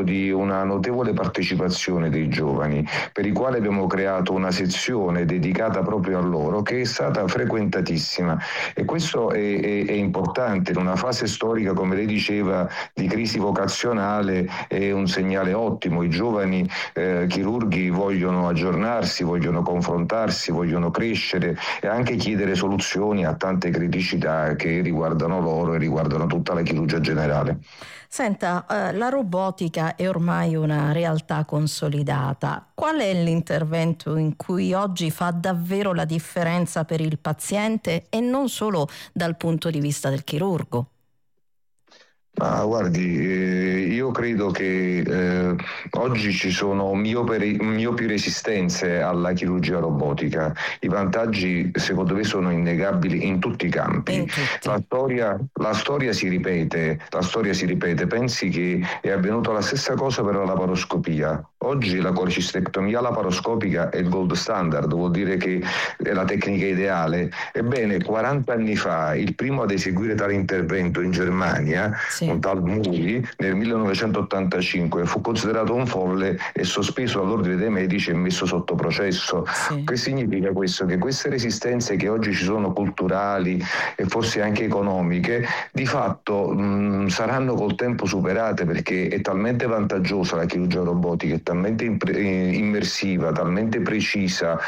di una notevole partecipazione dei giovani, per i quali abbiamo creato una sezione dedicata proprio a loro, che è stata frequentatissima, e questo è importante in una fase storica, come lei diceva, di crisi vocazionale. È un segnale ottimo. I giovani chirurghi vogliono aggiornarsi, vogliono confrontarsi, vogliono crescere e anche chiedere soluzioni a tante criticità che riguardano loro e riguardano tutta la chirurgia generale. Senta, la robotica è ormai una realtà consolidata. Qual è l'intervento in cui oggi fa davvero la differenza per il paziente e non solo dal punto di vista del chirurgo? Ma guardi, io credo che oggi ci sono miopi resistenze alla chirurgia robotica. I vantaggi, secondo me, sono innegabili in tutti i campi. La storia si ripete, Pensi che è avvenuta la stessa cosa per la laparoscopia. Oggi la colecistectomia laparoscopica è il gold standard, vuol dire che è la tecnica ideale. Ebbene, 40 anni fa, il primo ad eseguire tale intervento in Germania, un tal Muri, nel 1985, fu considerato un folle e sospeso dall'ordine dei medici e messo sotto processo. Che significa questo? Che queste resistenze che oggi ci sono, culturali e forse anche economiche, di fatto saranno col tempo superate, perché è talmente vantaggiosa la chirurgia robotica, è talmente immersiva, talmente precisa,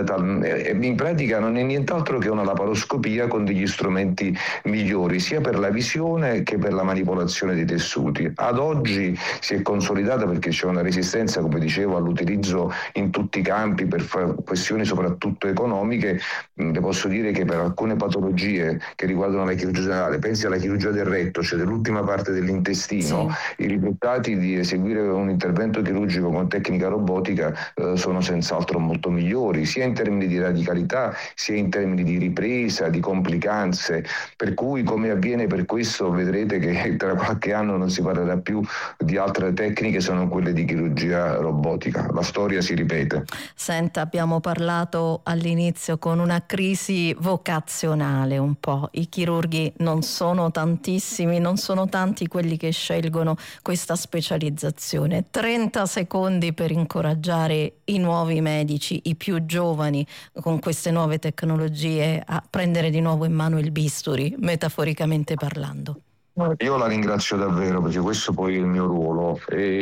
in pratica non è nient'altro che una laparoscopia con degli strumenti migliori, sia per la visione che per la manipolazione dei tessuti. Ad oggi si è consolidata perché c'è una resistenza, come dicevo, all'utilizzo in tutti i campi per questioni soprattutto economiche. Le posso dire che per alcune patologie che riguardano la chirurgia generale, pensi alla chirurgia del retto, cioè dell'ultima parte dell'intestino, i risultati di eseguire un intervento chirurgico con tecnica robotica sono senz'altro molto migliori, sia in termini di radicalità, sia in termini di ripresa, di complicanze, per cui, come avviene per questo, vedrete che tra qualche anno non si parlerà più di altre tecniche se non quelle di chirurgia robotica. La storia si ripete. Senta, abbiamo parlato all'inizio con una crisi vocazionale un po'. I chirurghi non sono tantissimi, non sono tanti quelli che scelgono questa specializzazione. 30 secondi per incoraggiare i nuovi medici, i più giovani, con queste nuove tecnologie a prendere di nuovo in mano il bisturi, metaforicamente parlando. Io la ringrazio davvero, perché questo poi è il mio ruolo,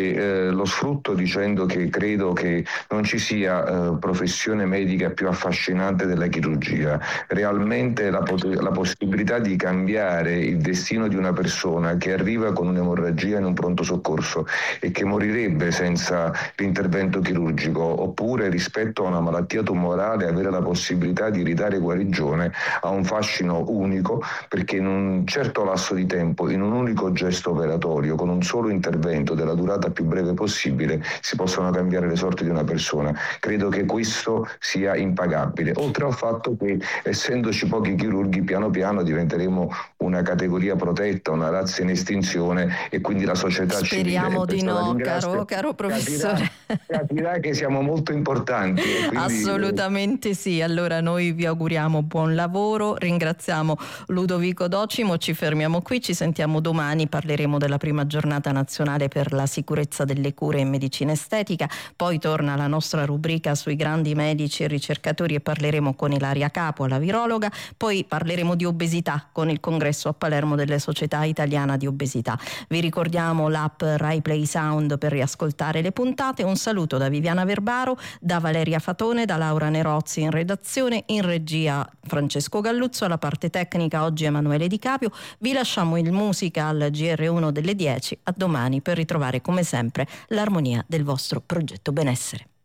e lo sfrutto dicendo che credo che non ci sia professione medica più affascinante della chirurgia. Realmente la possibilità di cambiare il destino di una persona che arriva con un'emorragia in un pronto soccorso e che morirebbe senza l'intervento chirurgico, oppure rispetto a una malattia tumorale avere la possibilità di ridare guarigione, ha un fascino unico, perché in un certo lasso di tempo, in un unico gesto operatorio, con un solo intervento della durata più breve possibile, si possono cambiare le sorti di una persona. Credo che questo sia impagabile, oltre al fatto che, essendoci pochi chirurghi, piano piano diventeremo una categoria protetta, una razza in estinzione, e quindi la società speriamo civile, di no, caro professore, capirà che siamo molto importanti, quindi... Assolutamente sì. Allora noi vi auguriamo buon lavoro, ringraziamo Ludovico Docimo, ci fermiamo qui, ci sentiamo domani, parleremo della prima giornata nazionale per la sicurezza delle cure in medicina estetica, poi torna la nostra rubrica sui grandi medici e ricercatori e parleremo con Ilaria Capo, la virologa, poi parleremo di obesità con il congresso a Palermo delle società italiana di obesità. Vi ricordiamo l'app Rai Play Sound per riascoltare le puntate. Un saluto da Viviana Verbaro, da Valeria Fatone, da Laura Nerozzi in redazione, in regia Francesco Galluzzo, alla parte tecnica oggi Emanuele Di Capio. Vi lasciamo il musical GR1 delle 10. A domani per ritrovare come sempre l'armonia del vostro progetto benessere.